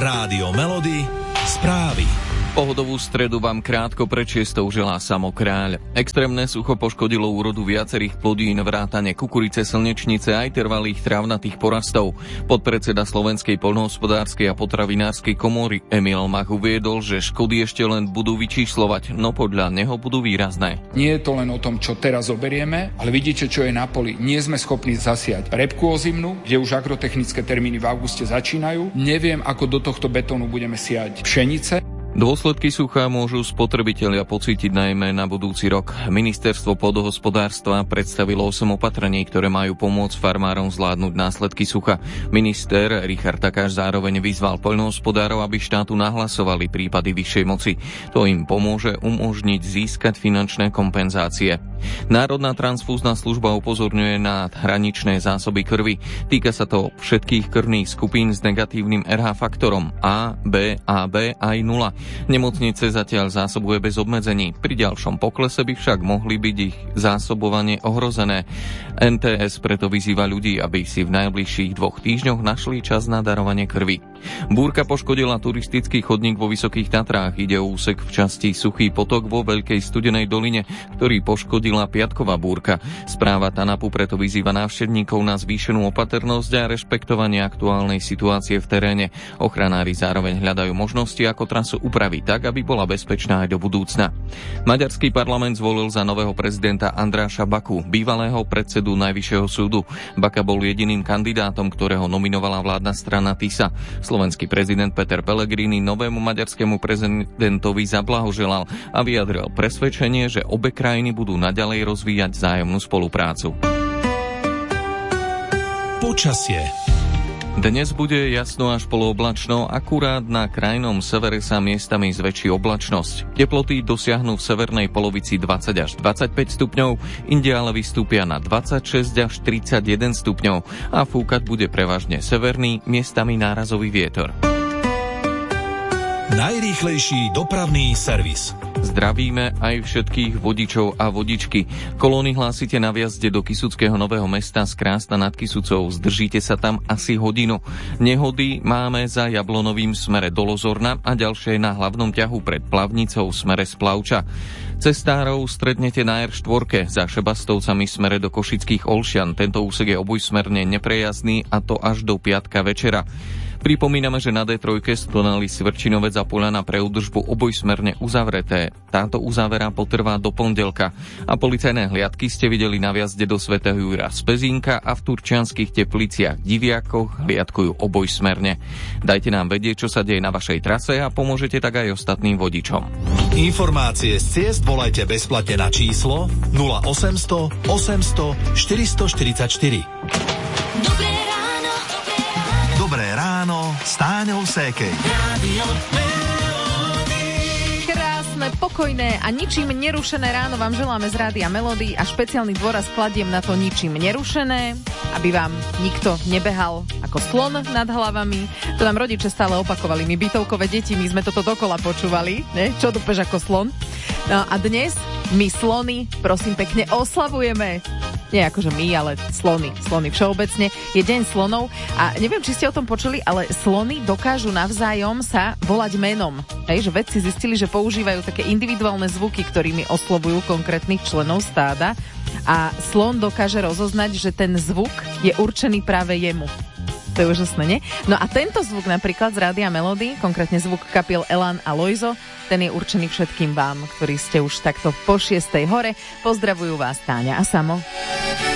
Rádio Melody, správy. Pohodovú stredu vám krátko pred 6 želá Samo Kráľ. Extrémne sucho poškodilo úrodu viacerých plodín, vrátane kukurice, slnečnice aj trvalých trávnatých porastov. Podpredseda Slovenskej poľnohospodárskej a potravinárskej komory Emil Mach uviedol, že škody ešte len budú vyčíslovať, no podľa neho budú výrazné. Nie je to len o tom, čo teraz zoberieme, ale vidíte, čo je na poli. Nie sme schopní zasiať repku ozimnú, kde už agrotechnické termíny v auguste začínajú. Neviem, ako do tohto betónu budeme siať pšenice. Dôsledky sucha môžu spotrebitelia pocítiť najmä na budúci rok. Ministerstvo pôdohospodárstva predstavilo 8 opatrení, ktoré majú pomôcť farmárom zvládnuť následky sucha. Minister Richard Takáš zároveň vyzval poľnohospodárov, aby štátu nahlasovali prípady vyššej moci. To im pomôže umožniť získať finančné kompenzácie. Národná transfúzna služba upozorňuje na hraničné zásoby krvi. Týka sa to všetkých krvných skupín s negatívnym RH faktorom A, B, AB aj 0. Nemocnice zatiaľ zásobuje bez obmedzení. Pri ďalšom poklese by však mohli byť ich zásobovanie ohrozené. NTS preto vyzýva ľudí, aby si v najbližších 2 týždňoch našli čas na darovanie krvi. Búrka poškodila turistický chodník vo Vysokých Tatrách. Ide o úsek v časti Suchý potok vo Veľkej Studenej doline, ktorý poškodila piatková búrka. Správa TANAPu preto vyzýva návštevníkov na zvýšenú opatrnosť a rešpektovanie aktuálnej situácie v teréne. Ochranári zároveň hľadajú možnosti, ako trasu upraviť tak, aby bola bezpečná aj do budúcna. Maďarský parlament zvolil za nového prezidenta Andráša Baku, bývalého predsedu Najvyššieho súdu. Baka bol jediným kandidátom, ktorého nominovala vládna strana TISA. Slovenský prezident Peter Pellegrini novému maďarskému prezidentovi zablahoželal a vyjadril presvedčenie, že obe krajiny budú naďalej rozvíjať vzájomnú spoluprácu. Počasie. Dnes bude jasno až polooblačno, akurát na krajnom severe sa miestami zväčší oblačnosť. Teploty dosiahnu v severnej polovici 20 až 25 stupňov, inde ale vystúpia na 26 až 31 stupňov a fúkať bude prevažne severný, miestami nárazový vietor. Najrýchlejší dopravný servis. Zdravíme aj všetkých vodičov a vodičky. Kolóny hlásite na vjazde do Kysuckého Nového Mesta z Krásna nad Kysucou. Zdržíte sa tam asi hodinu. Nehody máme za Jablonovým smere do Lozorna a ďalšie na hlavnom ťahu pred Plavnicou smere z Plavča. Cestárov stretnete na R4 za Šebastovcami smere do Košických Olšian. Tento úsek je obojsmerne neprejazdný a to až do piatka večera. Pripomíname, že na D3 sú tunely Svrčinovec a Poľana pre údržbu obojsmerne uzavreté. Táto uzávera potrvá do pondelka. A policajné hliadky ste videli na vjazde do Svätého Jura z Pezínka a v Turčianskych Tepliciach Diviakoch hliadkujú obojsmerne. Dajte nám vedieť, čo sa deje na vašej trase a pomôžete tak aj ostatným vodičom. Informácie z ciest volajte bezplatne na číslo 0800 800 444. Dobré ráno s Táňou Sékej. Krásne, pokojné a ničím nerušené ráno vám želáme z Rádia Melody a špeciálny dôraz kladiem na to ničím nerušené, aby vám nikto nebehal ako slon nad hlavami. To nám rodiče stále opakovali. My bytovkové deti, my sme toto dokola počúvali, ne? Čo dúpeš ako slon? No a dnes my slony, prosím pekne, oslavujeme. Nie akože my, ale slony všeobecne. Je deň slonov a neviem, či ste o tom počuli, ale slony dokážu navzájom sa volať menom. Hej, že vedci zistili, že používajú také individuálne zvuky, ktorými oslovujú konkrétnych členov stáda a slon dokáže rozoznať, že ten zvuk je určený práve jemu. To je úžasné, nie? No a tento zvuk napríklad z Rádia Melody, konkrétne zvuk kapiel Elan a Lojzo, ten je určený všetkým vám, ktorí ste už takto po 6. hore. Pozdravujú vás Táňa a Samo.